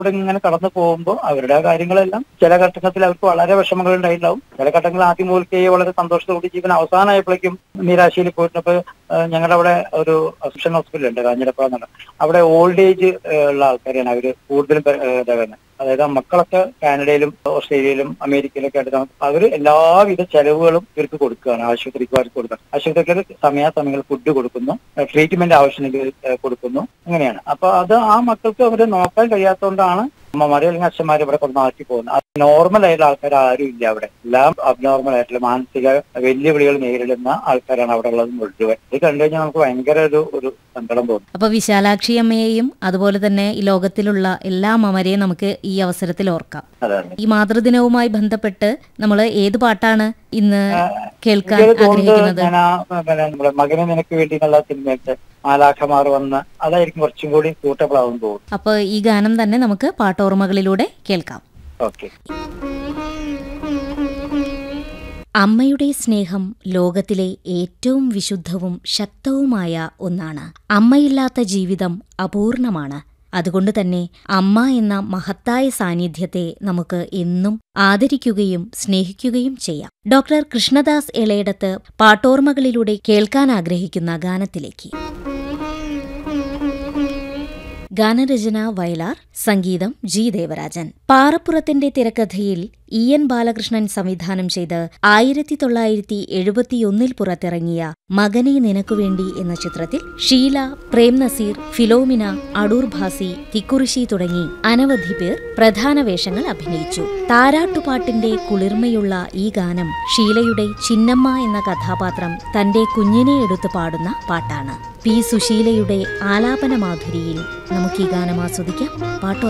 കൂടെ ഇങ്ങനെ കടന്നു പോകുമ്പോൾ അവരുടെ കാര്യങ്ങളെല്ലാം ചില ഘട്ടത്തിൽ അവർക്ക് വളരെ വിഷമങ്ങൾ ഉണ്ടായിട്ടുണ്ടാവും. ചില ഘട്ടങ്ങളിൽ ആദ്യം മുതൽക്കേ വളരെ സന്തോഷത്തോടെ ജീവൻ അവസാനമായപ്പോഴേക്കും നിരാശയിൽ പോയിരുന്നപ്പോൾ ഞങ്ങളുടെ അവിടെ ഒരു അസിസ്റ്റന്റ് ഹോസ്പിറ്റൽ ഉണ്ട് കാഞ്ഞിരപ്പുഴ എന്നുള്ള. അവിടെ ഓൾഡ് ഏജ് ഉള്ള ആൾക്കാരെയാണ് അവര് കൂടുതലും ഇതാകുന്നത്. അതായത് മക്കളൊക്കെ കാനഡയിലും ഓസ്ട്രേലിയയിലും അമേരിക്കയിലൊക്കെ ആയിട്ട് അവർ എല്ലാവിധ ചെലവുകളും ഇവർക്ക് കൊടുക്കുകയാണ്. ആശുപത്രിക്കാർക്ക് കൊടുക്കുക. ആശുപത്രിക്ക് സമയാസമയങ്ങളിൽ ഫുഡ് കൊടുക്കുന്നു, ട്രീറ്റ്മെന്റ് ആവശ്യമെങ്കിൽ കൊടുക്കുന്നു. അങ്ങനെയാണ്. അപ്പൊ അത് ആ മക്കൾക്ക് അവരെ നോക്കാൻ കഴിയാത്തതുകൊണ്ടാണ് അമ്മമാര് അല്ലെങ്കിൽ അച്ഛന്മാര് ഇവിടെ കൊണ്ട് മാറ്റി പോകുന്നത്. നോർമൽ ആയിട്ടുള്ള ആൾക്കാർ ആരും ഇല്ല അവിടെ. എല്ലാം അബ്നോർമൽ ആയിട്ടുള്ള മാനസിക വെല്ലുവിളികൾ നേരിടുന്ന ആൾക്കാരാണ് അവിടെ ഉള്ളത് മുഴുവൻ. ഇത് കണ്ടു കഴിഞ്ഞാൽ നമുക്ക് ഭയങ്കര ഒരു സങ്കടം തോന്നും. അപ്പൊ വിശാലാക്ഷി അമ്മയെയും അതുപോലെ തന്നെ ഈ ലോകത്തിലുള്ള എല്ലാ അമ്മമാരെയും നമുക്ക് ഈ അവസരത്തിൽ ഓർക്കാം. ഈ മാതൃദിനവുമായി ബന്ധപ്പെട്ട് നമ്മൾ ഏത് പാട്ടാണ് ഇന്ന് കേൾക്കാൻ ആഗ്രഹിക്കുന്നത്? നമ്മുടെ മകനെ നിനക്ക് വേണ്ടി എന്നുള്ള സിനിമയിലത്തെ മാലാഖമാർ വന്ന് അതായിരിക്കും കുറച്ചും കൂടി സൂട്ടബിൾ ആവും തോന്നും. അപ്പൊ ഈ ഗാനം തന്നെ നമുക്ക് പാട്ടോർമ്മകളിലൂടെ കേൾക്കാം. ഓക്കെ. അമ്മയുടെ സ്നേഹം ലോകത്തിലെ ഏറ്റവും വിശുദ്ധവും ശക്തവുമായ ഒന്നാണ്. അമ്മയില്ലാത്ത ജീവിതം അപൂർണമാണ്. അതുകൊണ്ട് തന്നെ അമ്മ എന്ന മഹത്തായ സാന്നിധ്യത്തെ നമുക്ക് എന്നും ആദരിക്കുകയും സ്നേഹിക്കുകയും ചെയ്യാം. ഡോക്ടർ കൃഷ്ണദാസ് എളയിടത്ത് പാട്ടോർമ്മകളിലൂടെ കേൾക്കാൻ ആഗ്രഹിക്കുന്ന ഗാനത്തിലേക്ക്. ഗാനരചന വയലാർ, സംഗീതം ജി ദേവരാജൻ. പാറപ്പുറത്തിന്റെ തിരക്കഥയിൽ ഇ.എൻ. ബാലകൃഷ്ണൻ സംവിധാനം ചെയ്ത് 1971 പുറത്തിറങ്ങിയ മകനെ നിനക്കുവേണ്ടി എന്ന ചിത്രത്തിൽ ഷീല, പ്രേം നസീർ, ഫിലോമിന, അടൂർ ഭാസി, തിക്കുറിശി തുടങ്ങി അനവധി പേർ പ്രധാന വേഷങ്ങൾ അഭിനയിച്ചു. താരാട്ടുപാട്ടിന്റെ കുളിർമയുള്ള ഈ ഗാനം ഷീലയുടെ ചിന്നമ്മ എന്ന കഥാപാത്രം തന്റെ കുഞ്ഞിനെ എടുത്തു പാടുന്ന പാട്ടാണ്. പി. സുശീലയുടെ ആലാപന മാധുരിയിൽ നമുക്ക് ഈ ഗാനം ആസ്വദിക്കാം. പാട്ടോ